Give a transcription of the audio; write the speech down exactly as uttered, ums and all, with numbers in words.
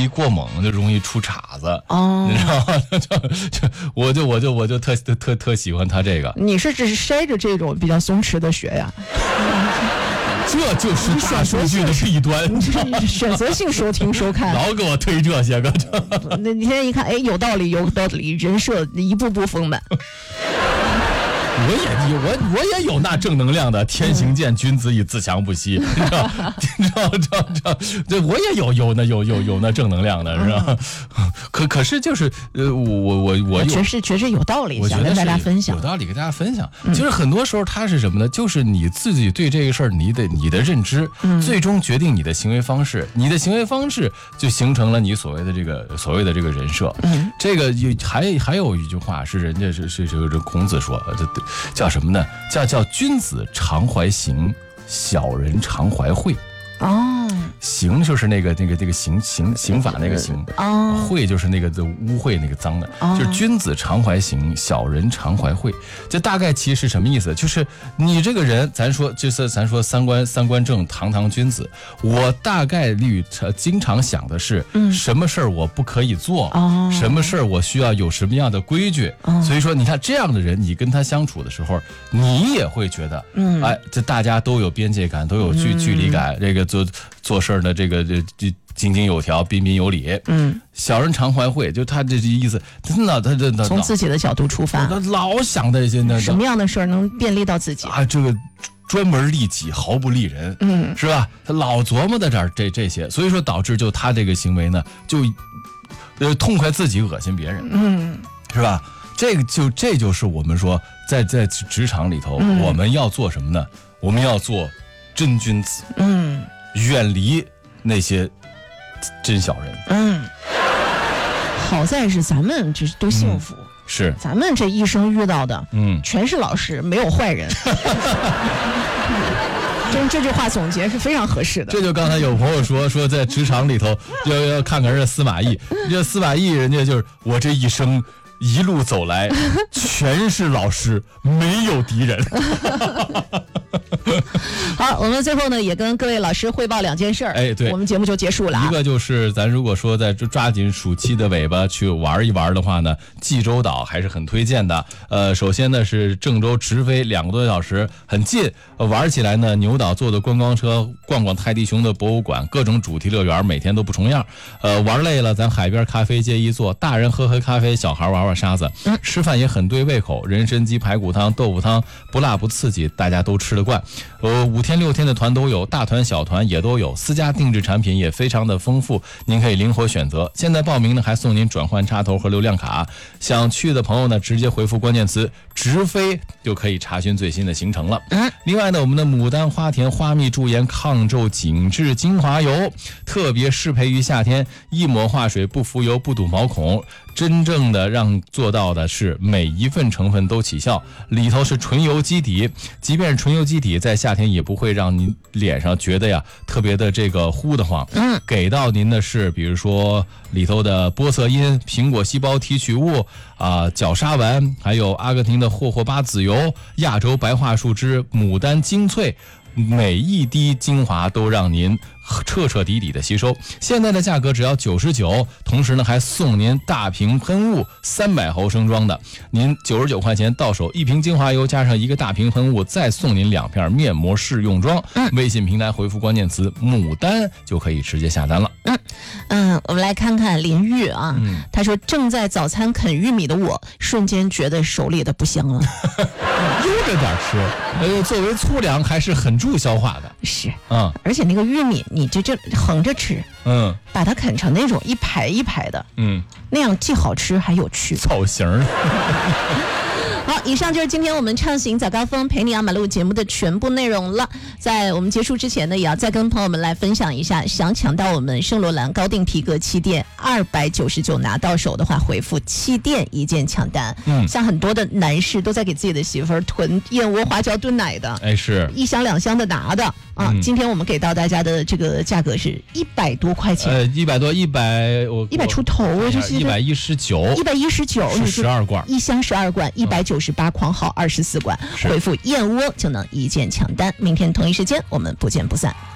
一过猛就容易出岔子， 哦， 你知道吗？就就我就我就我就特特特特喜欢他这个。 你是只是筛着这种比较松弛的学呀？ 这就是大数据的弊端， 你选择性收听收看， 老给我推这些个。 那你现在一看，哎，有道理，有道理，人设一步步丰满。 我也有我我也有那正能量的天行健，君子以自强不息，你知道？你知道？知道？知道？对，我也有有那有有有那正能量的，是吧？可可是就是呃，我我我觉是觉着有道理，想跟大家分享， 有道理跟大家分享。就是很多时候它是什么呢？就是你自己对这个事儿，你的你的认知，最终决定你的行为方式，你的行为方式就形成了你所谓的这个所谓的这个人设。这个有还还有一句话是人家是是这个孔子说的，这叫什么呢？叫叫君子常怀刑，小人常怀惠。 哦， 刑就是那个那个那个刑刑刑法那个刑， 哦， 秽就是那个污秽那个脏的， 哦， 就是君子常怀刑，小人常怀惠。这大概其实是什么意思？就是你这个人，咱说就是咱说三观三观正，堂堂君子，我大概率经常想的是，嗯，什么事儿我不可以做， 哦， 什么事儿我需要有什么样的规矩。哦，所以说你看这样的人，你跟他相处的时候，你也会觉得，嗯，哎，这大家都有边界感，都有距距离感，这个。做做事的这个这这井井有条，彬彬有礼。嗯，小人常怀惠，就他这意思，真的，他这从自己的角度出发， 他老想这些那什么样的事儿能便利到自己啊？这个专门利己，毫不利人，嗯，是吧？他老琢磨在这儿这这些，所以说导致就他这个行为呢，就呃痛快自己，恶心别人，嗯，是吧？这个就这就是我们说在在职场里头，嗯，我们要做什么呢？我们要做真君子，嗯，远离那些真小人， 嗯。好在是咱们这都幸福，嗯， 是咱们这一生遇到的，嗯，全是老师，没有坏人。真这句话总结是非常合适的。 这就刚才有朋友说说在职场里头要要看看这司马懿，这司马懿人家就是我这一生。一路走来，全是老师，没有敌人。 好，我们最后呢也跟各位老师汇报两件事儿。 哎，对， 我们节目就结束了。 一个就是咱如果说在抓紧暑期的尾巴去玩一玩的话呢，济州岛还是很推荐的。呃，首先呢是郑州直飞两个多小时，很近。玩起来呢，牛岛坐的观光车，逛逛泰迪熊的博物馆，各种主题乐园，每天都不重样。呃，玩累了，咱海边咖啡街一坐，大人喝喝咖啡，小孩玩玩沙子，嗯，吃饭也很对胃口，人参鸡排骨汤、豆腐汤，不辣不刺激，大家都吃得惯。呃，五天六天的团都有，大团小团也都有，私家定制产品也非常的丰富，您可以灵活选择。现在报名呢，还送您转换插头和流量卡。想去的朋友呢，直接回复关键词“直飞”就可以查询最新的行程了。嗯，另外呢，我们的牡丹花田花蜜驻颜抗皱紧致精华油，特别适配于夏天，一抹化水不浮油不堵毛孔。真正的让做到的是每一份成分都起效，里头是纯油基底，即便是纯油基底，在夏天也不会让您脸上觉得呀特别的这个糊得慌。嗯，给到您的是比如说里头的玻色因、苹果细胞提取物啊、呃、角鲨烷，还有阿根廷的霍霍巴籽油、亚洲白桦树脂、牡丹精粹。每一滴精华都让您彻彻底底的吸收，现在的价格只要九十九，同时呢还送您大瓶喷雾三百毫升装的，您九十九块钱到手一瓶精华油加上一个大瓶喷雾，再送您两片面膜试用装。嗯，微信平台回复关键词牡丹就可以直接下单了。 嗯嗯，我们来看看林玉啊，嗯、他说正在早餐啃玉米的我，瞬间觉得手里的不香了。 悠着点吃，呃，作为粗粮还是很助消化的。 是，嗯，而且那个玉米，你这这横着吃，嗯，把它啃成那种一排一排的，嗯，那样既好吃还有趣。 造型。 好，以上就是今天我们畅行早高峰陪你压马路节目的全部内容了。在我们结束之前呢，也要再跟朋友们来分享一下，想抢到我们圣罗兰高定皮革气垫二百九十九拿到手的话，回复气垫一键抢单。嗯，像很多的男士都在给自己的媳妇儿囤燕窝、花椒炖奶的， 哎，是一箱两箱的拿的啊。嗯、今天我们给到大家的这个价格是一百多块钱， 呃，一百多，一百我一百出头，就是一百一十九， 一百一十九， 是十二罐， 一箱十二罐，一百九十八，狂好二十四罐，回复燕窝就能一键抢单。明天同一时间我们不见不散。